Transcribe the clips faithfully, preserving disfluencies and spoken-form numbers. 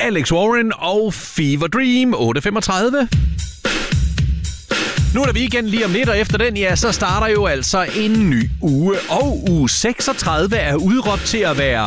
Alex Warren og Fever Dream, otte femogtredive. Nu er der weekend lige om lidt, og efter den, ja, så starter jo altså en ny uge. Og uge seksogtredive er udråbt til at være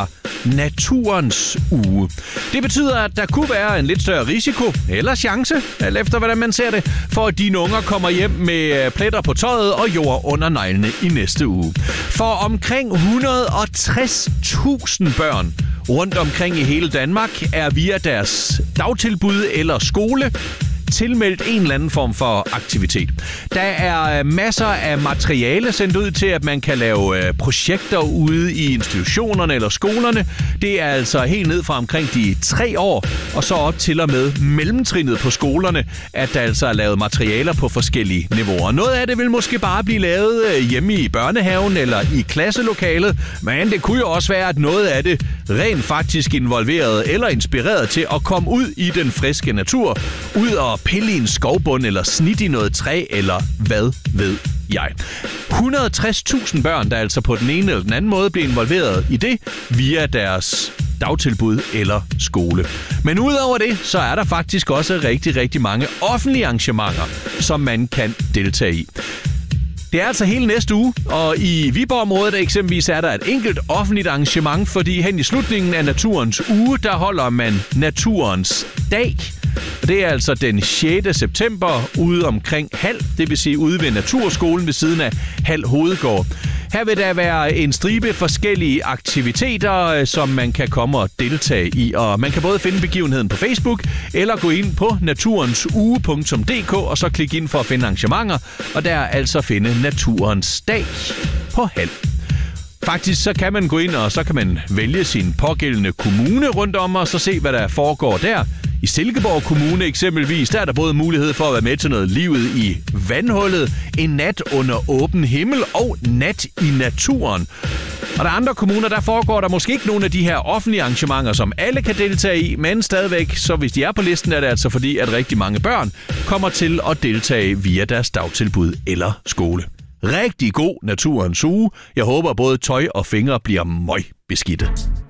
naturens uge. Det betyder, at der kunne være en lidt større risiko, eller chance, alt efter hvordan man ser det, for at dine unger kommer hjem med pletter på tøjet og jord under neglene i næste uge. For omkring et hundrede og tres tusind børn rundt omkring i hele Danmark er via deres dagtilbud eller skole tilmeldt en eller anden form for aktivitet. Der er masser af materiale sendt ud til, at man kan lave projekter ude i institutionerne eller skolerne. Det er altså helt ned fra omkring de tre år, og så op til og med mellemtrinnet på skolerne, at der altså er lavet materialer på forskellige niveauer. Noget af det vil måske bare blive lavet hjemme i børnehaven eller i klasselokalet, men det kunne jo også være, at noget af det rent faktisk involveret eller inspireret til at komme ud i den friske natur, ud og pille i en skovbund eller snit i noget træ, eller hvad ved jeg. et hundrede og tres tusind børn, der altså på den ene eller den anden måde bliver involveret i det via deres dagtilbud eller skole. Men udover det, så er der faktisk også rigtig, rigtig mange offentlige arrangementer, som man kan deltage i. Det er altså hele næste uge, og i Viborg-området eksempelvis er der et enkelt offentligt arrangement, fordi hen i slutningen af naturens uge, der holder man naturens dag. Og det er altså den sjette september ude omkring Hald, det vil sige ude ved Naturskolen ved siden af Hald Hovedgård. Her vil der være en stribe forskellige aktiviteter, som man kan komme og deltage i. Og man kan både finde begivenheden på Facebook, eller gå ind på naturensuge punktum d k og så klikke ind for at finde arrangementer. Og der altså finde Naturens Dag på Hald. Faktisk så kan man gå ind, og så kan man vælge sin pågældende kommune rundt om, og så se, hvad der foregår der. I Silkeborg Kommune eksempelvis, der er der både mulighed for at være med til noget livet i vandhullet, en nat under åben himmel og nat i naturen. Og der er andre kommuner, der foregår der måske ikke nogen af de her offentlige arrangementer, som alle kan deltage i, men stadigvæk, så hvis de er på listen, er det altså fordi, at rigtig mange børn kommer til at deltage via deres dagtilbud eller skole. Rigtig god naturens uge. Jeg håber, både tøj og fingre bliver møgbeskidte.